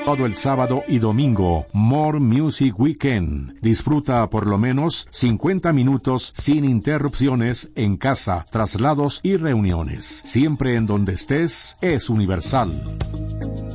Todo el sábado y domingo, More Music Weekend. Disfruta por lo menos 50 minutos sin interrupciones en casa, traslados y reuniones. Siempre en donde estés, es Universal.